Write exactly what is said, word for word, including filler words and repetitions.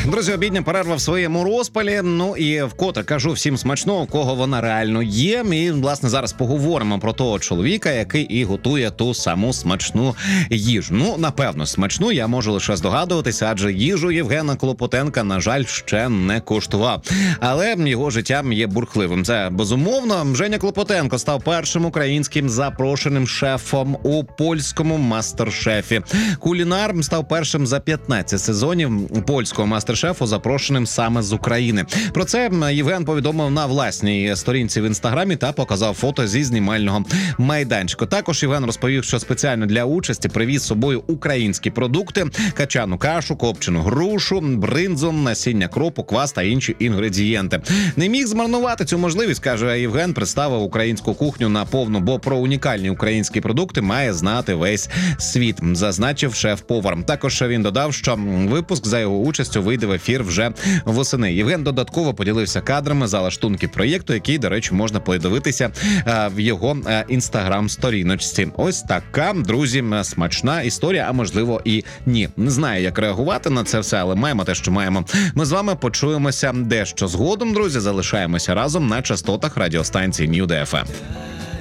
Друзі, обідня перерва в своєму розпалі. Ну і вкотре кажу всім смачно, у кого вона реально є. І, власне, зараз поговоримо про того чоловіка, який і готує ту саму смачну їжу. Ну, напевно, смачну я можу лише здогадуватися, адже їжу Євгена Клопотенка, на жаль, ще не куштував. Але його життя є бурхливим. Це безумовно. Женя Клопотенко став першим українським запрошеним шефом у польському мастер-шефі. Кулінар став першим за п'ятнадцять сезонів польського мастер-шефу, запрошеним саме з України. Про це Євген повідомив на власній сторінці в інстаграмі та показав фото зі знімального майданчику. Також Євген розповів, що спеціально для участі привіз з собою українські продукти: качану кашу, копчену грушу, бринзу, насіння кропу, квас та інші інгредієнти. Не міг змарнувати цю можливість, каже Євген, представив українську кухню на повну, бо про унікальні українські продукти має знати весь світ, зазначив шеф-повар. Також він додав, що випуск за його участю вийде в ефір вже восени. Євген додатково поділився кадрами залаштунки проєкту, який, до речі, можна подивитися в його інстаграм-сторіночці. Ось така, друзі, смачна історія, а можливо і ні. Не знаю, як реагувати на це все, але маємо те, що маємо. Ми з вами почуємося дещо згодом, друзі. Залишаємося разом на частотах радіостанції Нью Еф Ем.